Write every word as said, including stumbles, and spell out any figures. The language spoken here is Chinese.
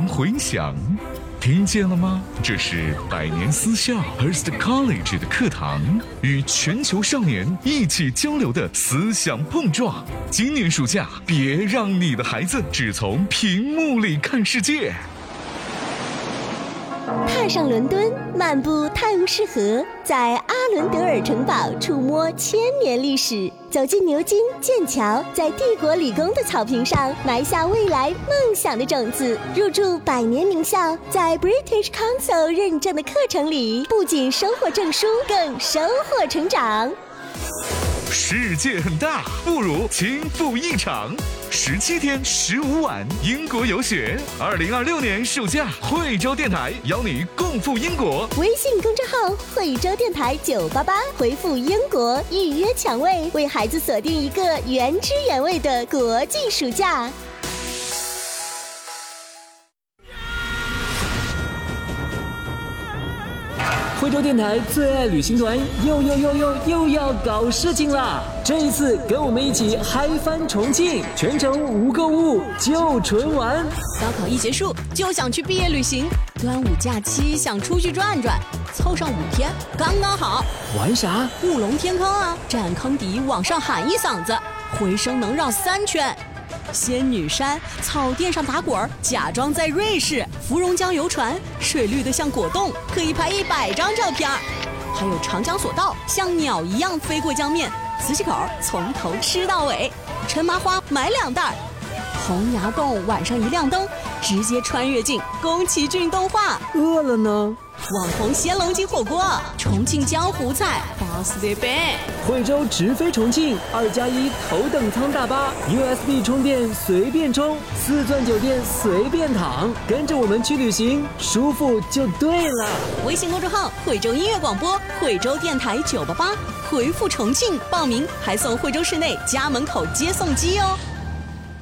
回响。听见了吗？这是百年私校 Hearst College 的课堂，与全球少年一起交流的思想碰撞。今年暑假，别让你的孩子只从屏幕里看世界。 踏上伦敦，漫步泰晤士河，在阿伦德尔城堡触摸千年历史，走进牛津、剑桥，在帝国理工的草坪上埋下未来梦想的种子，入驻百年名校，在 British Council 认证的课程里，不仅收获证书，更收获成长。 世界很大，不如轻赴一场。十七天十五晚英国游学，二零二六年暑假，惠州电台邀你共赴英国。 微信公众号惠州电台九八八，回复英国预约抢位，为孩子锁定一个原汁原味的国际暑假。 惠州电台最爱旅行团又又又又又要搞事情啦！这一次跟我们一起嗨翻重庆，全程无购物就纯玩。 高考一结束就想去毕业旅行，端午假期想出去转转，凑上五天刚刚好。 玩啥？ 雾龙天坑啊，站坑底往上喊一嗓子，回声能绕三圈。仙女山草甸上打滚，假装在瑞士。芙蓉江游船，水绿的像果冻，可以拍一百张照片。还有长江索道，像鸟一样飞过江面。磁器口从头吃到尾。陈麻花买两袋。洪崖洞晚上一亮灯，直接穿越进宫崎骏动画。 饿了呢？ 网红鲜龙筋火锅，重庆江湖菜，巴斯德贝。 惠州直飞重庆，二加一头等舱大巴 ，U S B 充电随便充，四钻酒店随便躺，跟着我们去旅行，舒服就对了。 微信公众号惠州音乐广播，惠州电台九八八，回复重庆报名还送惠州市内家门口接送机哦。